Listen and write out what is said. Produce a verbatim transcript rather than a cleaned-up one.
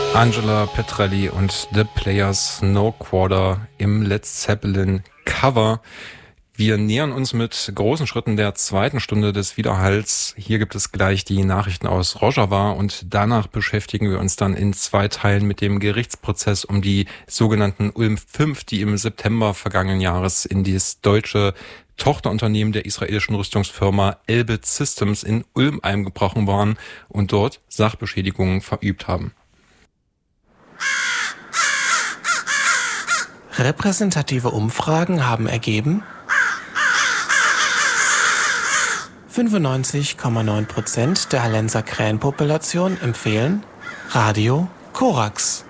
Angela Petrelli und The Players No Quarter im Led Zeppelin Cover. Wir nähern uns mit großen Schritten der zweiten Stunde des Widerhalls. Hier gibt es gleich die Nachrichten aus Rojava und danach beschäftigen wir uns dann in zwei Teilen mit dem Gerichtsprozess um die sogenannten Ulm fünf, die im September vergangenen Jahres in das deutsche Tochterunternehmen der israelischen Rüstungsfirma Elbit Systems in Ulm eingebrochen waren und dort Sachbeschädigungen verübt haben. Repräsentative Umfragen haben ergeben, fünfundneunzig Komma neun Prozent der Hallenser Krähenpopulation empfehlen Radio Korax.